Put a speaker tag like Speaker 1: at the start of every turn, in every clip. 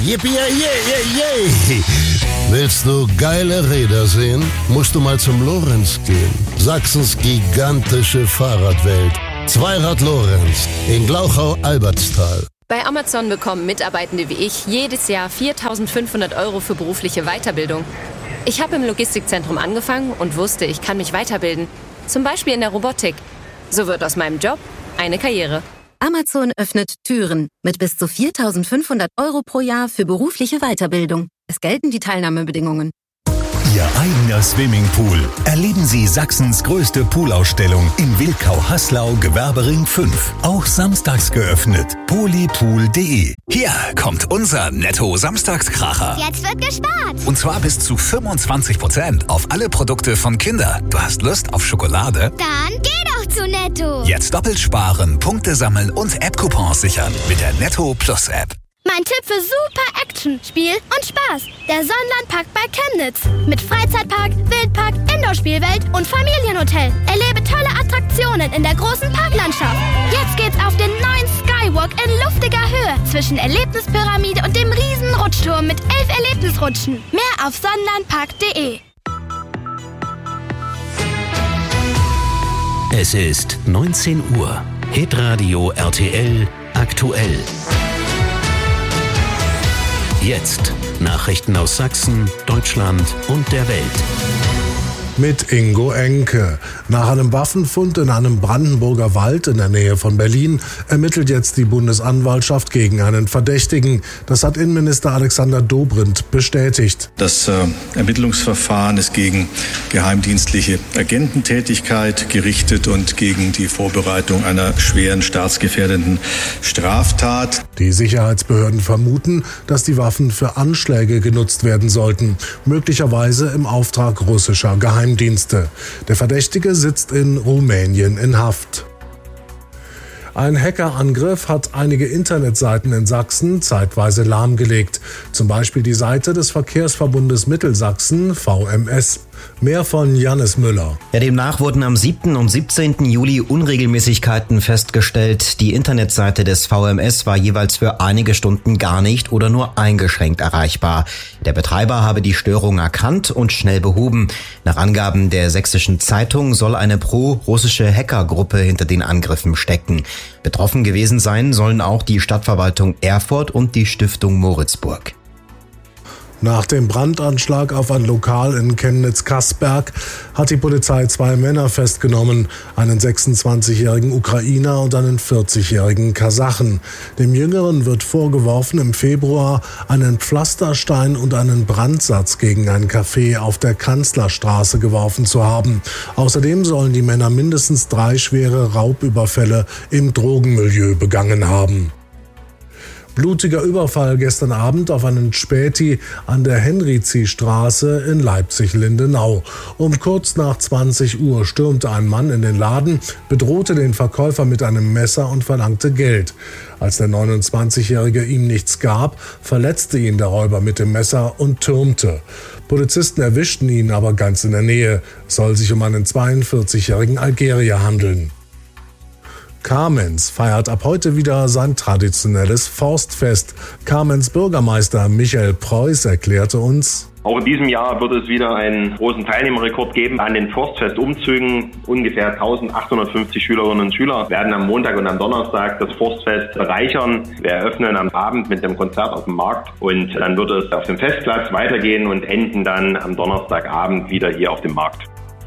Speaker 1: Yippie, yay. Willst du geile Räder sehen? Musst du mal zum Lorenz gehen. Sachsens gigantische Fahrradwelt. Zweirad Lorenz in Glauchau-Albertstal.
Speaker 2: Bei Amazon bekommen Mitarbeitende wie ich jedes Jahr 4.500 € für berufliche Weiterbildung. Ich habe im Logistikzentrum angefangen und wusste, ich kann mich weiterbilden. Zum Beispiel in der Robotik. So wird aus meinem Job eine Karriere.
Speaker 3: Amazon öffnet Türen mit bis zu 4.500 € pro Jahr für berufliche Weiterbildung. Es gelten die Teilnahmebedingungen.
Speaker 4: Ihr eigener Swimmingpool. Erleben Sie Sachsens größte Poolausstellung in Wilkau-Haslau, Gewerbering 5. Auch samstags geöffnet. polypool.de.
Speaker 5: Hier kommt unser Netto-Samstagskracher.
Speaker 6: Jetzt wird gespart.
Speaker 5: Und zwar bis zu 25% auf alle Produkte von Kinder. Du hast Lust auf Schokolade?
Speaker 6: Dann geh doch zu Netto.
Speaker 5: Jetzt doppelt sparen, Punkte sammeln und App-Coupons sichern mit der Netto Plus App.
Speaker 6: Mein Tipp für super Action, Spiel und Spaß. Der Sonnenlandpark bei Chemnitz. Mit Freizeitpark, Wildpark, Indoor-Spielwelt und Familienhotel. Erlebe tolle Attraktionen in der großen Parklandschaft. Jetzt geht's auf den neuen Skywalk in luftiger Höhe zwischen Erlebnispyramide und dem riesen Rutschturm mit 11 Erlebnisrutschen. Mehr auf sonnenlandpark.de.
Speaker 7: Es ist 19 Uhr. Hitradio RTL aktuell. Jetzt Nachrichten aus Sachsen, Deutschland und der Welt.
Speaker 8: Mit Ingo Enke. Nach einem Waffenfund in einem Brandenburger Wald in der Nähe von Berlin ermittelt jetzt die Bundesanwaltschaft gegen einen Verdächtigen. Das hat Innenminister Alexander Dobrindt bestätigt.
Speaker 9: Das Ermittlungsverfahren ist gegen geheimdienstliche Agententätigkeit gerichtet und gegen die Vorbereitung einer schweren staatsgefährdenden Straftat.
Speaker 8: Die Sicherheitsbehörden vermuten, dass die Waffen für Anschläge genutzt werden sollten, möglicherweise im Auftrag russischer Geheimdienste. Der Verdächtige sitzt in Rumänien in Haft. Ein Hackerangriff hat einige Internetseiten in Sachsen zeitweise lahmgelegt. Zum Beispiel die Seite des Verkehrsverbundes Mittelsachsen, VMS. Mehr von Jannis Müller.
Speaker 10: Ja, demnach wurden am 7. und 17. Juli Unregelmäßigkeiten festgestellt. Die Internetseite des VMS war jeweils für einige Stunden gar nicht oder nur eingeschränkt erreichbar. Der Betreiber habe die Störung erkannt und schnell behoben. Nach Angaben der Sächsischen Zeitung soll eine pro-russische Hackergruppe hinter den Angriffen stecken. Betroffen gewesen sein sollen auch die Stadtverwaltung Erfurt und die Stiftung Moritzburg.
Speaker 8: Nach dem Brandanschlag auf ein Lokal in Chemnitz-Kasberg hat die Polizei 2 Männer festgenommen, einen 26-jährigen Ukrainer und einen 40-jährigen Kasachen. Dem Jüngeren wird vorgeworfen, im Februar einen Pflasterstein und einen Brandsatz gegen ein Café auf der Kanzlerstraße geworfen zu haben. Außerdem sollen die Männer mindestens 3 schwere Raubüberfälle im Drogenmilieu begangen haben. Blutiger Überfall gestern Abend auf einen Späti an der Henrizi-Straße in Leipzig-Lindenau. Um kurz nach 20 Uhr stürmte ein Mann in den Laden, bedrohte den Verkäufer mit einem Messer und verlangte Geld. Als der 29-Jährige ihm nichts gab, verletzte ihn der Räuber mit dem Messer und türmte. Polizisten erwischten ihn aber ganz in der Nähe. Es soll sich um einen 42-jährigen Algerier handeln. Kamenz feiert ab heute wieder sein traditionelles Forstfest. Kamenz Bürgermeister Michael Preuß erklärte uns:
Speaker 11: Auch in diesem Jahr wird es wieder einen großen Teilnehmerrekord geben an den Forstfest-Umzügen. Ungefähr 1850 Schülerinnen und Schüler werden am Montag und am Donnerstag das Forstfest bereichern. Wir eröffnen am Abend mit dem Konzert auf dem Markt und dann wird es auf dem Festplatz weitergehen und enden dann am Donnerstagabend wieder hier auf dem Markt.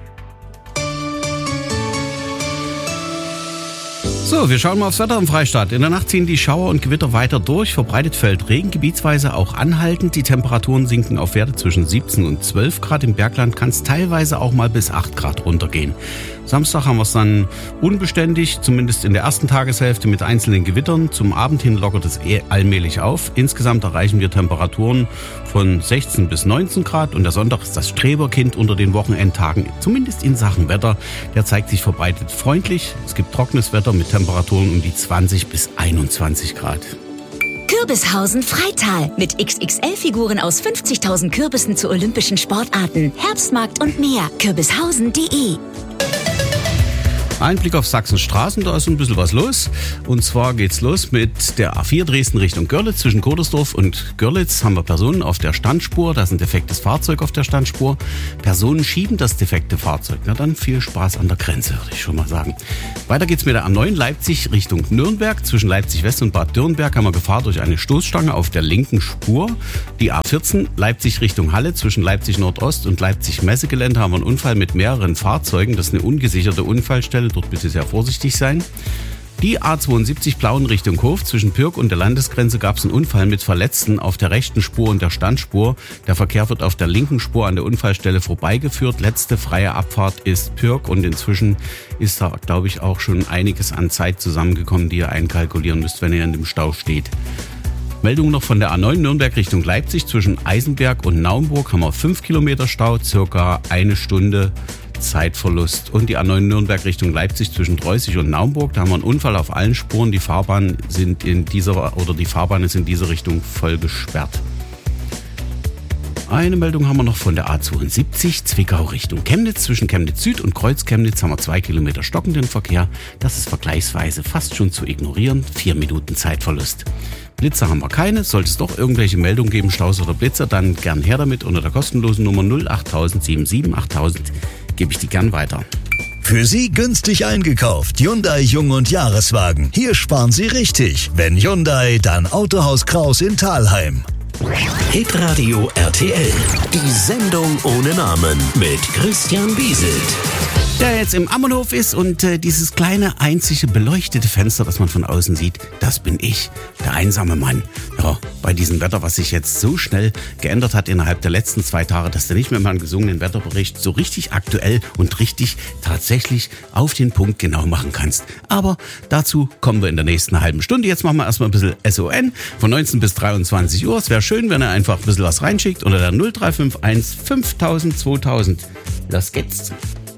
Speaker 12: So, wir schauen mal aufs Wetter im Freistaat. In der Nacht ziehen die Schauer und Gewitter weiter durch. Verbreitet fällt Regen, gebietsweise auch anhaltend. Die Temperaturen sinken auf Werte zwischen 17 und 12 Grad. Im Bergland kann es teilweise auch mal bis 8 Grad runtergehen. Samstag haben wir es dann unbeständig, zumindest in der ersten Tageshälfte mit einzelnen Gewittern. Zum Abend hin lockert es allmählich auf. Insgesamt erreichen wir Temperaturen von 16 bis 19 Grad. Und der Sonntag ist das Streberkind unter den Wochenendtagen, zumindest in Sachen Wetter. Der zeigt sich verbreitet freundlich. Es gibt trockenes Wetter mit Temperaturen um die 20 bis 21 Grad.
Speaker 3: Kürbishausen Freital mit XXL-Figuren aus 50.000 Kürbissen zu olympischen Sportarten. Herbstmarkt und mehr. Kürbishausen.de.
Speaker 12: Ein Blick auf Sachsens Straßen, da ist ein bisschen was los. Und zwar geht's los mit der A4 Dresden Richtung Görlitz. Zwischen Kodersdorf und Görlitz haben wir Personen auf der Standspur. Da ist ein defektes Fahrzeug auf der Standspur. Personen schieben das defekte Fahrzeug. Na dann viel Spaß an der Grenze, würde ich schon mal sagen. Weiter geht's mit der A9 Leipzig Richtung Nürnberg. Zwischen Leipzig West und Bad Dürrenberg haben wir Gefahr durch eine Stoßstange auf der linken Spur. Die A14 Leipzig Richtung Halle. Zwischen Leipzig Nordost und Leipzig Messegelände haben wir einen Unfall mit mehreren Fahrzeugen. Das ist eine ungesicherte Unfallstelle. Dort bitte sehr vorsichtig sein. Die A72 Plauen Richtung Hof. Zwischen Pürg und der Landesgrenze gab es einen Unfall mit Verletzten auf der rechten Spur und der Standspur. Der Verkehr wird auf der linken Spur an der Unfallstelle vorbeigeführt. Letzte freie Abfahrt ist Pürg und inzwischen ist da, glaube ich, auch schon einiges an Zeit zusammengekommen, die ihr einkalkulieren müsst, wenn ihr in dem Stau steht. Meldung noch von der A9 Nürnberg Richtung Leipzig. Zwischen Eisenberg und Naumburg haben wir 5 Kilometer Stau, circa eine Stunde Zeitverlust. Und die A9 Nürnberg Richtung Leipzig zwischen Dreußig und Naumburg, da haben wir einen Unfall auf allen Spuren. Die Fahrbahnen sind in dieser Richtung voll gesperrt. Eine Meldung haben wir noch von der A72 Zwickau Richtung Chemnitz. Zwischen Chemnitz Süd und Kreuz Chemnitz haben wir 2 Kilometer stockenden Verkehr. Das ist vergleichsweise fast schon zu ignorieren. 4 Minuten Zeitverlust. Blitzer haben wir keine. Sollte es doch irgendwelche Meldungen geben, Staus oder Blitzer, dann gern her damit unter der kostenlosen Nummer 08000 77 8000. Gebe ich die gern weiter.
Speaker 13: Für Sie günstig eingekauft. Hyundai Jung- und Jahreswagen. Hier sparen Sie richtig. Wenn Hyundai, dann Autohaus Kraus in Thalheim.
Speaker 7: Hitradio RTL. Die Sendung ohne Namen mit Christian Bieselt.
Speaker 12: Der jetzt im Ammenhof ist und dieses kleine, einzige beleuchtete Fenster, das man von außen sieht, das bin ich, der einsame Mann. Ja, bei diesem Wetter, was sich jetzt so schnell geändert hat innerhalb der letzten 2 Tage, dass du nicht mehr mal einen gesungenen Wetterbericht so richtig aktuell und richtig tatsächlich auf den Punkt genau machen kannst. Aber dazu kommen wir in der nächsten halben Stunde. Jetzt machen wir erstmal ein bisschen SON von 19 bis 23 Uhr. Es wäre schön, wenn ihr einfach ein bisschen was reinschickt unter der 0351 5000 2000. Los geht's.